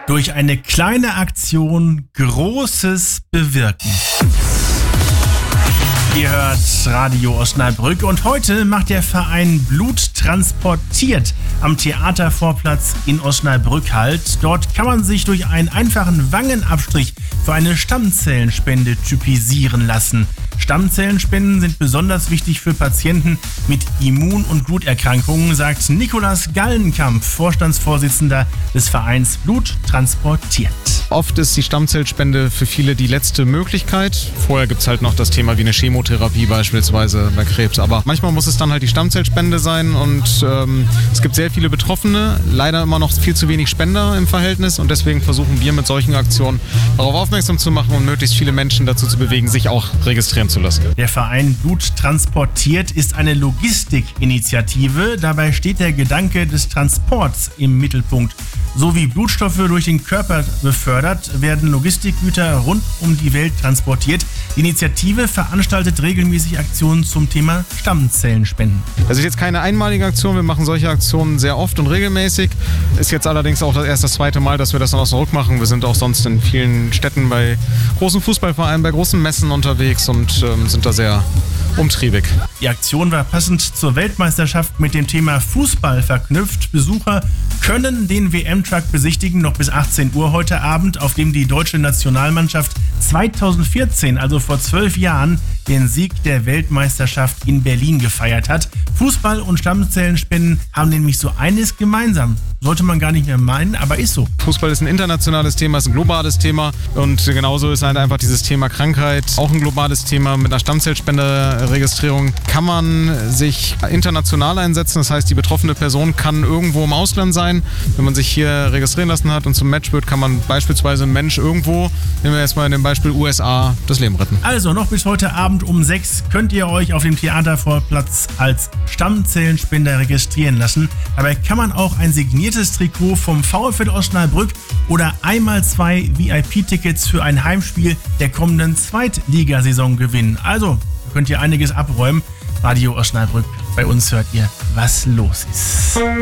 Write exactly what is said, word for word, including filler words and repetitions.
Durch eine kleine Aktion Großes bewirken. Ihr hört Radio Osnabrück und heute macht der Verein Blut transportiert am Theatervorplatz in Osnabrück Halt. Dort kann man sich durch einen einfachen Wangenabstrich für eine Stammzellenspende typisieren lassen. Stammzellenspenden sind besonders wichtig für Patienten mit Immun- und Bluterkrankungen, sagt Nikolaus Gallenkamp, Vorstandsvorsitzender des Vereins Blut transportiert. Oft ist die Stammzellspende für viele die letzte Möglichkeit. Vorher gibt es halt noch das Thema wie eine Chemotherapie beispielsweise bei Krebs. Aber manchmal muss es dann halt die Stammzellspende sein und ähm, es gibt sehr viele Betroffene, leider immer noch viel zu wenig Spender im Verhältnis und deswegen versuchen wir mit solchen Aktionen darauf aufmerksam zu machen und möglichst viele Menschen dazu zu bewegen, sich auch registrieren zu lassen. Der Verein Blut transportiert ist eine Logistikinitiative. Dabei steht der Gedanke des Transports im Mittelpunkt. So wie Blutstoffe durch den Körper befördert, werden Logistikgüter rund um die Welt transportiert. Die Initiative veranstaltet regelmäßig Aktionen zum Thema Stammzellenspenden. Das ist jetzt keine einmalige Aktion, wir machen solche Aktionen sehr oft und regelmäßig. Ist jetzt allerdings auch erst das zweite Mal, dass wir das in Osnabrück machen. Wir sind auch sonst in vielen Städten bei großen Fußballvereinen, bei großen Messen unterwegs und ähm, sind da sehr umtriebig. Die Aktion war passend zur Weltmeisterschaft mit dem Thema Fußball verknüpft. Besucher können den W M-Truck besichtigen, noch bis achtzehn Uhr heute Abend, auf dem die deutsche Nationalmannschaft zweitausendvierzehn, also vor zwölf Jahren, den Sieg der Weltmeisterschaft in Berlin gefeiert hat. Fußball und Stammzellenspenden haben nämlich so eines gemeinsam. Sollte man gar nicht mehr meinen, aber ist so. Fußball ist ein internationales Thema, ist ein globales Thema und genauso ist halt einfach dieses Thema Krankheit auch ein globales Thema. Mit einer Stammzellspenderregistrierung kann man sich international einsetzen, das heißt, die betroffene Person kann irgendwo im Ausland sein. Wenn man sich hier registrieren lassen hat und zum Match wird, kann man beispielsweise einen Mensch irgendwo, nehmen wir erstmal in dem Beispiel U S A, das Leben retten. Also noch bis heute Abend um sechs könnt ihr euch auf dem Theatervorplatz als Stammzellenspender registrieren lassen. Dabei kann man auch ein signiertes Trikot vom VfL Osnabrück oder einmal zwei V I P-Tickets für ein Heimspiel der kommenden Zweitligasaison gewinnen. Also könnt ihr einiges abräumen. Radio Osnabrück, bei uns hört ihr, was los ist.